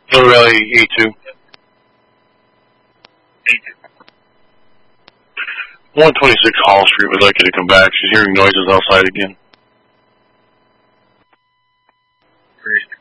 No, really, E2. 126 Hall Street would like you to come back. She's hearing noises outside again. Great.